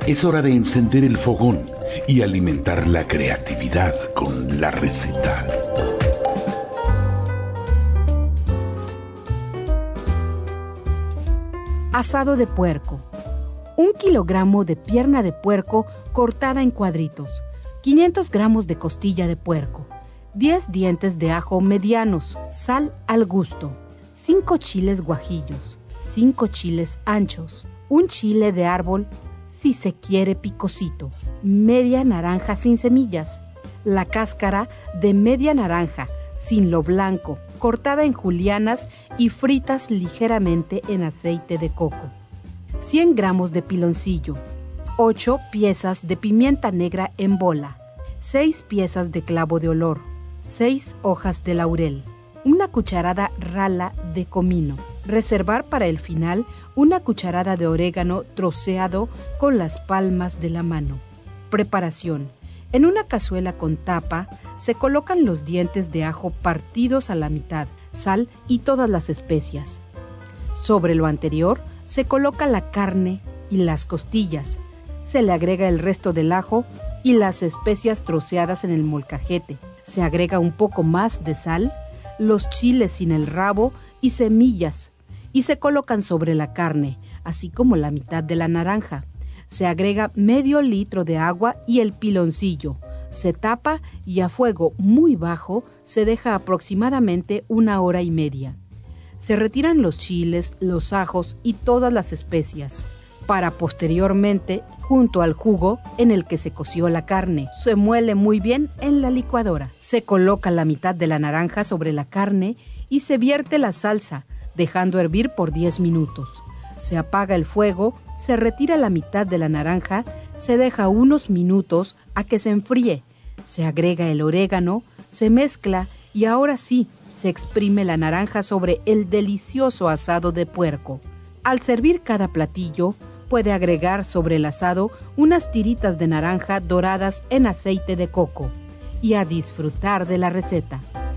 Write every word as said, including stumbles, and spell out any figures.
Es hora de encender el fogón y alimentar la creatividad con la receta. Asado de puerco. Un kilogramo de pierna de puerco cortada en cuadritos, quinientos gramos de costilla de puerco, diez dientes de ajo medianos, sal al gusto, cinco chiles guajillos, cinco chiles anchos, un chile de árbol si se quiere picosito, media naranja sin semillas, la cáscara de media naranja sin lo blanco, cortada en julianas y fritas ligeramente en aceite de coco, cien gramos de piloncillo, ocho piezas de pimienta negra en bola, seis piezas de clavo de olor, seis hojas de laurel, una cucharada rala de comino. Reservar para el final una cucharada de orégano troceado con las palmas de la mano. Preparación. En una cazuela con tapa se colocan los dientes de ajo partidos a la mitad, sal y todas las especias. Sobre lo anterior se coloca la carne y las costillas. Se le agrega el resto del ajo y las especias troceadas en el molcajete. Se agrega un poco más de sal, los chiles sin el rabo y semillas, y se colocan sobre la carne, así como la mitad de la naranja. Se agrega medio litro de agua y el piloncillo. Se tapa y a fuego muy bajo se deja aproximadamente una hora y media. Se retiran los chiles, los ajos y todas las especias, para posteriormente, junto al jugo en el que se coció la carne, se muele muy bien en la licuadora. Se coloca la mitad de la naranja sobre la carne y se vierte la salsa, dejando hervir por diez minutos. Se apaga el fuego, se retira la mitad de la naranja, se deja unos minutos a que se enfríe, se agrega el orégano, se mezcla y ahora sí, se exprime la naranja sobre el delicioso asado de puerco. Al servir cada platillo, puede agregar sobre el asado unas tiritas de naranja doradas en aceite de coco y a disfrutar de la receta.